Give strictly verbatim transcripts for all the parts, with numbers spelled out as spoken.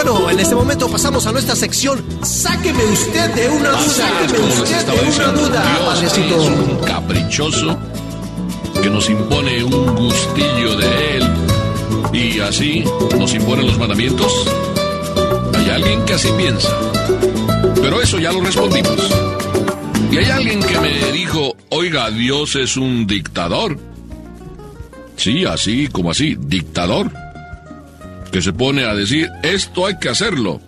bueno, en este momento pasamos a nuestra sección. Sáqueme usted de una duda. Sáqueme usted de una duda, padrecito. Es un caprichoso que nos impone un gustillo de él y así nos imponen los mandamientos. Hay alguien que así piensa, pero eso ya lo respondimos. Y hay alguien que me dijo, oiga, Dios es un dictador. Sí, así como así, dictador. Que se pone a decir, esto hay que hacerlo.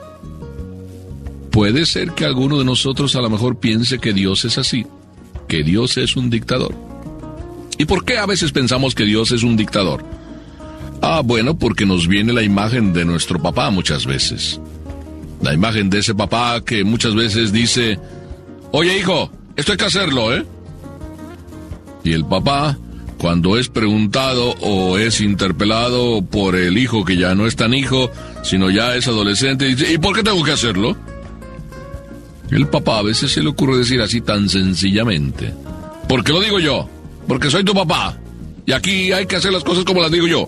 Puede ser que alguno de nosotros a lo mejor piense que Dios es así, que Dios es un dictador. ¿Y por qué a veces pensamos que Dios es un dictador? Ah, bueno, porque nos viene la imagen de nuestro papá muchas veces. La imagen de ese papá que muchas veces dice, oye hijo, esto hay que hacerlo, ¿eh? Y el papá, cuando es preguntado o es interpelado por el hijo que ya no es tan hijo, sino ya es adolescente, dice, ¿y por qué tengo que hacerlo? El papá a veces se le ocurre decir así tan sencillamente, porque lo digo yo, porque soy tu papá, y aquí hay que hacer las cosas como las digo yo.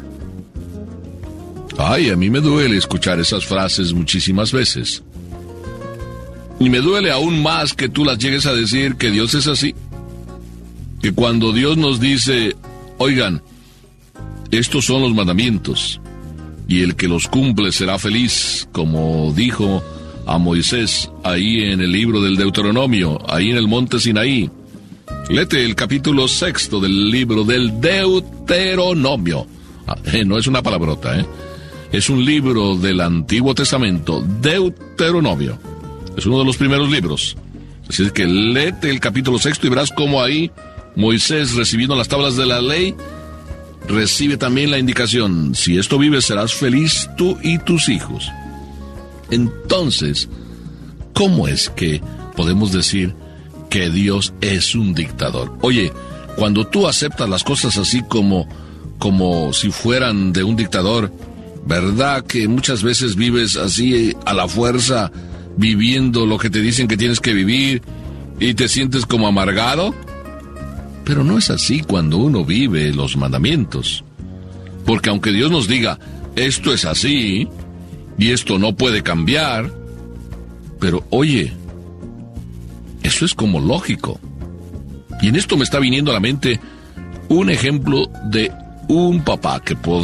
Ay, a mí me duele escuchar esas frases muchísimas veces. Y me duele aún más que tú las llegues a decir que Dios es así. Que cuando Dios nos dice, oigan, estos son los mandamientos, y el que los cumple será feliz, como dijo a Moisés ahí en el libro del Deuteronomio, ahí en el monte Sinaí. Léete el capítulo sexto del libro del Deuteronomio. Ah, eh, no es una palabrota, ¿eh? Es un libro del Antiguo Testamento, Deuteronomio. Es uno de los primeros libros. Así es que léete el capítulo sexto y verás cómo ahí Moisés, recibiendo las tablas de la ley, recibe también la indicación, si esto vives serás feliz tú y tus hijos. Entonces, ¿cómo es que podemos decir que Dios es un dictador? Oye, cuando tú aceptas las cosas así como, como si fueran de un dictador, ¿verdad que muchas veces vives así a la fuerza, viviendo lo que te dicen que tienes que vivir y te sientes como amargado? Pero no es así cuando uno vive los mandamientos. Porque aunque Dios nos diga, esto es así, y esto no puede cambiar, pero oye, eso es como lógico. Y en esto me está viniendo a la mente un ejemplo de un papá que podría